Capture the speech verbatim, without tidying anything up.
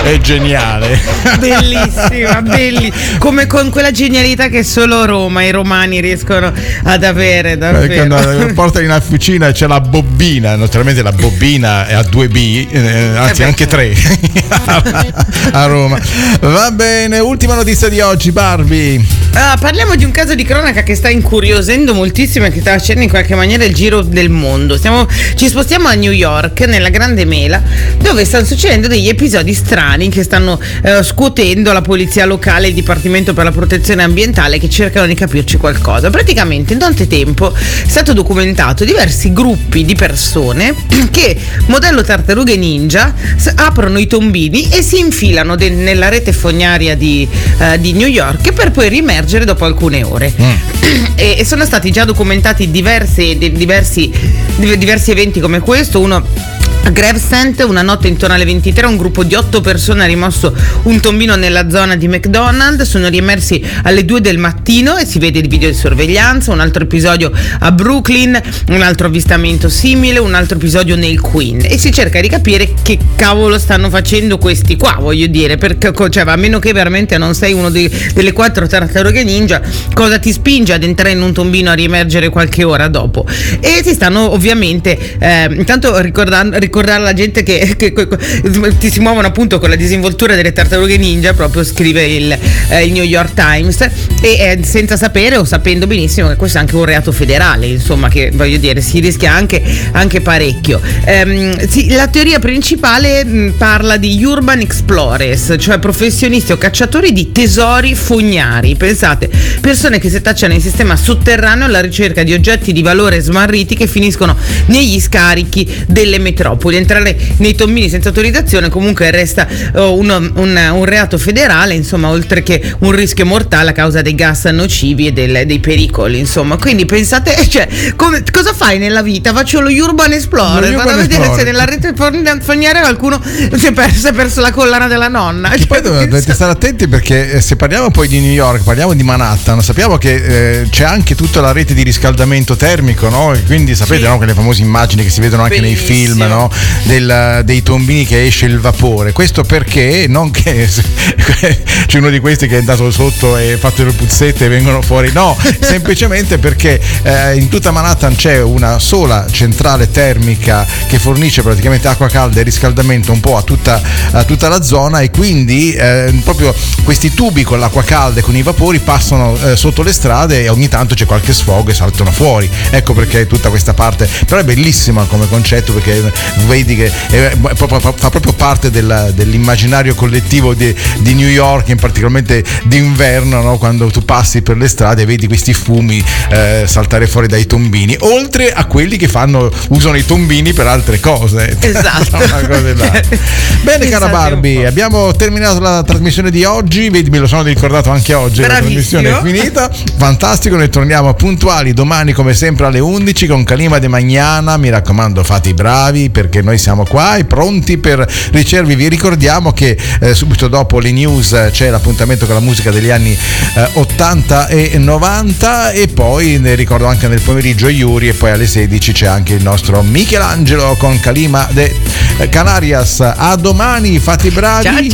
è geniale. Bellissima, bellissima. Come con quella genialità che solo Roma, i romani riescono ad avere, davvero. Quando portano in officina c'è la bobbina, naturalmente la bobbina è a due B, eh, anzi eh anche tre a Roma. Va bene, ultima notizia di oggi, Barbie. Ah, parliamo di un caso di cronaca che sta incuriosendo moltissimo e che sta facendo in qualche maniera il giro del mondo. Stiamo, ci spostiamo a New York, nella Grande Mela, dove stanno succedendo degli episodi strani che stanno eh, scuotendo la polizia locale e il Dipartimento per la Protezione Ambientale, che cercano di capirci qualcosa. Praticamente in tanto tempo è stato documentato diversi gruppi di persone che, modello tartarughe ninja, aprono i tombini e si infilano de- nella rete fognaria di, uh, di New York per poi rimergere dopo alcune ore. Mm. E, e sono stati già documentati diversi, di, diversi, di, diversi eventi come questo. Uno a Gravesend, una notte intorno alle ventitré, un gruppo di otto persone ha rimosso un tombino nella zona di McDonald's, sono riemersi alle due del mattino e si vede il video di sorveglianza. Un altro episodio a Brooklyn, un altro avvistamento simile, un altro episodio nel Queen, e si cerca di capire che cavolo stanno facendo questi qua, voglio dire, perché, cioè, a meno che veramente non sei uno dei, delle quattro tartarughe ninja, cosa ti spinge ad entrare in un tombino a riemergere qualche ora dopo? E si stanno ovviamente eh, intanto ricordando ricordare alla gente che, che, che, che ti si muovono appunto con la disinvoltura delle tartarughe ninja, proprio scrive il, eh, il New York Times, e eh, senza sapere o sapendo benissimo che questo è anche un reato federale, insomma, che voglio dire si rischia anche, anche parecchio. Ehm, sì, la teoria principale mh, parla di urban explorers, cioè professionisti o cacciatori di tesori fognari. Pensate, persone che si attacciano in sistema sotterraneo alla ricerca di oggetti di valore smarriti che finiscono negli scarichi delle metropoli. Entrare nei tombini senza autorizzazione comunque resta uh, un, un, un reato federale, insomma, oltre che un rischio mortale a causa dei gas nocivi e del, dei pericoli, insomma. Quindi pensate, cioè, come, cosa fai nella vita? Faccio lo urban explorer, vado a vedere explorer. Se nella rete fognaria qualcuno si è perso, si è perso la collana della nonna. Che poi dovete stare attenti, perché se parliamo poi di New York, parliamo di Manhattan, sappiamo che eh, c'è anche tutta la rete di riscaldamento termico, no? E quindi sapete, sì, no? Quelle famose immagini che si vedono anche Bellissimo. Nei film, no? Del, dei tombini che esce il vapore. Questo perché non che c'è uno di questi che è andato sotto e fatto le puzzette e vengono fuori, no, semplicemente perché eh, in tutta Manhattan c'è una sola centrale termica che fornisce praticamente acqua calda e riscaldamento un po' a tutta, a tutta la zona, e quindi eh, proprio questi tubi con l'acqua calda e con i vapori passano eh, sotto le strade, e ogni tanto c'è qualche sfogo e saltano fuori. Ecco perché tutta questa parte, però è bellissima come concetto, perché vedi che è, fa proprio parte del, dell'immaginario collettivo di, di New York, in particolarmente d'inverno, no? Quando tu passi per le strade e vedi questi fumi eh, saltare fuori dai tombini, oltre a quelli che fanno usano i tombini per altre cose. Esatto. Una cosa là. Bene, cara Barbie, abbiamo terminato la trasmissione di oggi. Vedi, me lo sono ricordato anche oggi. Bravissimo. La trasmissione è finita. Fantastico, noi torniamo puntuali domani come sempre alle undici con Calima De Magnana. Mi raccomando, fate i bravi, perché noi siamo qua e pronti per ricevervi. Vi ricordiamo che eh, subito dopo le news eh, c'è l'appuntamento con la musica degli anni eh, ottanta e novanta, e poi ne ricordo anche nel pomeriggio Yuri, e poi alle sedici c'è anche il nostro Michelangelo con Calima de Canarias. A domani, fate i bravi. Ciao, ciao.